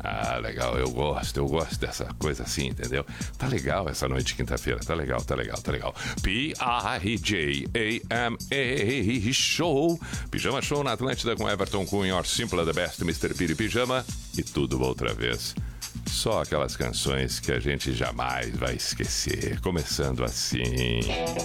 Ah, legal, eu gosto dessa coisa assim, entendeu? Tá legal essa noite de quinta-feira, tá legal. P-I-J-A-M-A Show. Pijama Show na Atlântida com Everton Cunha, Or Simple the Best, Mr. Piri Pijama e tudo outra vez. Só aquelas canções que a gente jamais vai esquecer. Começando assim.